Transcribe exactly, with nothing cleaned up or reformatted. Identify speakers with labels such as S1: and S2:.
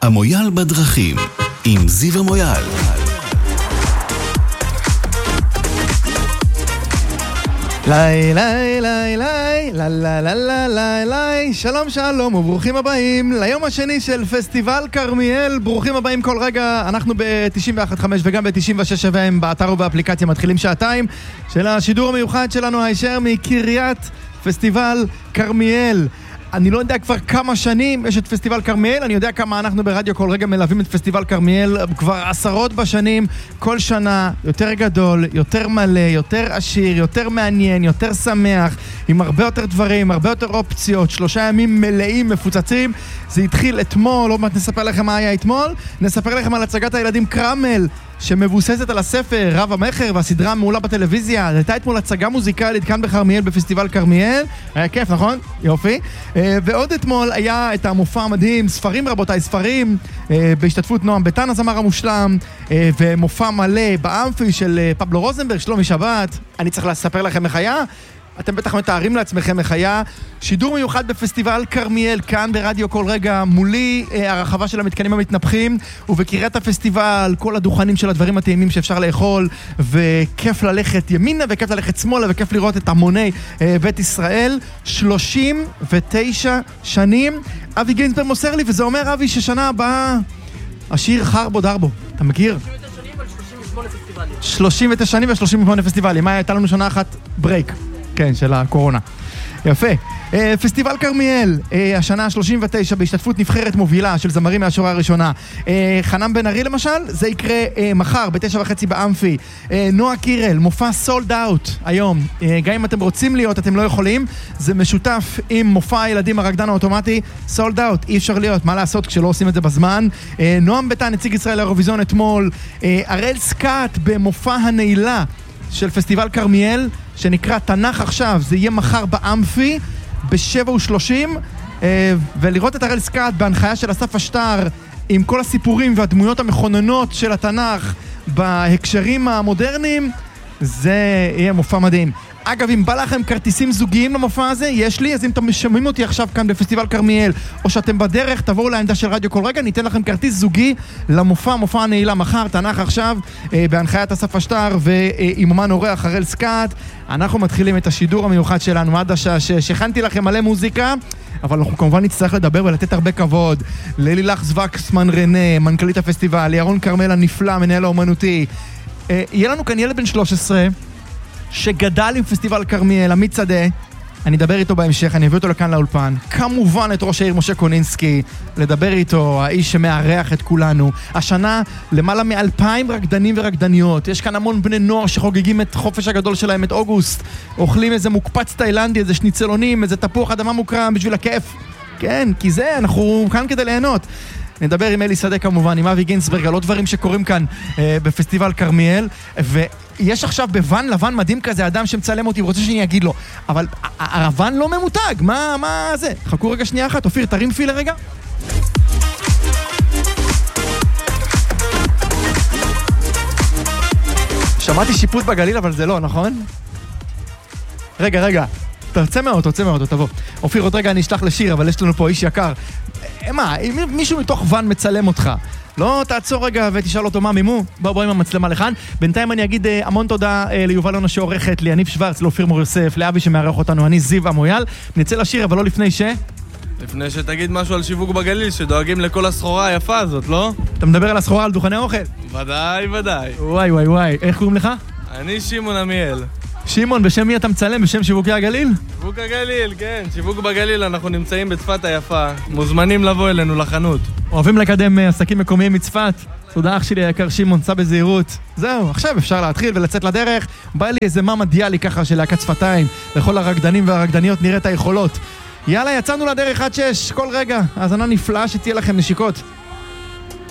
S1: המויאל בדרכים, עם זיו המויאל.
S2: לי, לי, לי, לי, לי, לי, לי, לי, לי, שלום שלום וברוכים הבאים ליום השני של פסטיבל כרמיאל. ברוכים הבאים כל רגע. אנחנו ב-תשעים ואחת נקודה חמש וגם ב-תשעים ושש נקודה שבע באתר ובאפליקציה. מתחילים שעתיים של השידור המיוחד שלנו הישר מקריית פסטיבל כרמיאל. אני לא יודע כבר כמה שנים יש את פסטיבל כרמיאל, אני יודע כמה אנחנו ברדיו כל רגע מלווים את פסטיבל כרמיאל כבר עשרות בשנים, כל שנה יותר גדול, יותר מלא, יותר עשיר, יותר מעניין, יותר שמח, עם הרבה יותר דברים, הרבה יותר אופציות, שלושה ימים מלאים, מפוצצים. זה התחיל אתמול, עוד מעט נספר לכם מה היה אתמול, נספר לכם על הצגת הילדים קרמל, שמבוססת על הספר רב המחר והסדרה המעולה בטלוויזיה. הייתה אתמול הצגה מוזיקלית כאן בכרמיאל בפסטיבל כרמיאל, היה כיף, נכון? יופי. ועוד אתמול היה את המופע המדהים, ספרים רבותיי, ספרים, בהשתתפות נועם ביטן הזמר המושלם, ומופע מלא באמפי של פבלו רוזנברג, שלומי שבת. אני צריך לספר לכם איך היה? אתם בטח מתארים לעצמכם איך היה. שידור מיוחד בפסטיבל כרמיאל, כאן ברדיו כל רגע, מולי הרחבה של המתקנים המתנפחים, ובקריית הפסטיבל, כל הדוכנים של הדברים הטעימים שאפשר לאכול, וכיף ללכת ימינה וכיף ללכת שמאלה, וכיף לראות את המוני בית ישראל. שלושים ותשע שנים. אבי גינסברג מוסר לי, וזה אומר אבי ששנה הבאה השיר חרבו דרבו. אתה מכיר? שלושים ותשע שנים ו-שלושים ושמונה פסטיבלים. מה הייתה לנו שנה אחת? ברייק. כן, של הקורונה. יפה. פסטיבל כרמיאל, השנה ה-שלושים ותשע, בהשתתפות נבחרת מובילה של זמרים מהשורה הראשונה. חנן בן ארי למשל, זה יקרה מחר בתשע וחצי באמפי. נועה קירל, מופע סולד אאוט היום. גם אם אתם רוצים להיות, אתם לא יכולים. זה משותף עם מופע הילדים הרקדן האוטומטי. סולד אאוט, אי אפשר להיות, מה לעשות כשלא עושים את זה בזמן. נועם ביטן, נציג ישראל לאירוויזיון אתמול. הראל סקאט במופע הנעילה של פסטיבל כרמיאל, שנקרא תנ"ך עכשיו. זה יהיה מחר באמפי ב-שבע ושלושים, ולראות את הראל סקאט בהנחיה של אסף אשטר עם כל הסיפורים והדמויות המכוננות של התנ"ך בהקשרים המודרניים, זה יהיה מופע מדהים. אגב, אם בא לכם כרטיסים זוגיים למופע הזה, יש לי, אז אם אתם משמעים אותי עכשיו כאן בפסטיבל כרמיאל, או שאתם בדרך, תבואו לעמדה של רדיו כל רגע, ניתן לכם כרטיס זוגי למופע, מופע הנעילה מחר, תנ"ך עכשיו, בהנחיית אסף אשטר ועם אומן אורח הראל סקאט. אנחנו מתחילים את השידור המיוחד שלנו עד השעה שש. הכנתי לכם מלא מוזיקה, אבל אנחנו כמובן נצטרך לדבר ולתת הרבה כבוד ללילך זווקסמן רנה, מנכ"לית הפסטיבל, ירון כרמל הנפלא, מנהל האומנותי. יהיה לנו כאן ילד בן שלוש עשרה שגדל עם פסטיבל כרמיאל, עמית שדה. אני אדבר איתו בהמשך, אני אביא אותו לכאן לאולפן. כמובן את ראש העיר משה קונינסקי, לדבר איתו, האיש שמארח את כולנו. השנה למעלה מאלפיים רקדנים ורקדניות. יש כאן המון בני נוער שחוגגים את חופש הגדול שלהם, את אוגוסט. אוכלים איזה מוקפץ תאילנדי, איזה שניצלונים, איזה תפוח אדמה מוקרם בשביל הכיף. כן, כי זה, אנחנו כאן כדי ליהנות. נדבר עם אלי שדה כמובן, עם אבי גינסברג, על עוד דברים שקורים כאן אה, בפסטיבל כרמיאל. ויש עכשיו בוון לבן מדהים כזה, אדם שמצלם אותי ורוצה שאני אגיד לו, אבל הוון לא ממותג, מה, מה זה? חכו רגע שנייה אחת, אופיר, תרים פיל לרגע. שמעתי שיפוט בגליל, אבל זה לא, נכון? רגע, רגע. תרצה מאוד, תרצה מאוד, תבוא. אופיר, עוד רגע אני אשלח לשיר, אבל יש לנו פה איש יקר. מה, אם מישהו מתוך ון מצלם אותך, לא תעצור רגע ותשאל אותו מה מימו? בוא בוא עם המצלמה לכאן. בינתיים אני אגיד המון תודה ליובל עונה שעורכת, ליניב שוורץ, לאופיר מור יוסף, לאבי שמארח אותנו, אני זיו המויאל. נצא לשיר, אבל לא לפני ש...
S3: לפני שתגיד משהו על שיווק בגליל, שדואגים לכל הסחורה היפה הזאת, לא?
S2: אתה מדבר על הסחורה על דוכני אוכל?
S3: ודאי, ודאי.
S2: וואי וואי וואי, איך קוראים לך?
S3: אני שמעון עמיאל.
S2: שמעון, בשם מי אתה מצלם? בשם שיווקי הגליל?
S3: שיווק הגליל, כן. שיווק בגליל, אנחנו נמצאים בצפת היפה. מוזמנים לבוא אלינו לחנות.
S2: אוהבים לקדם עסקים מקומיים מצפת. תודה אח שלי היקר שמעון, סע בזהירות. זהו, עכשיו אפשר להתחיל ולצאת לדרך. בא לי איזה מאמה דיאלי ככה של להקת שפתיים. לכל הרקדנים והרקדניות נראה את היכולות. יאללה, יצאנו לדרך עד שש, כל רגע. האזנה נפלאה שתהיה לכם נשיקות.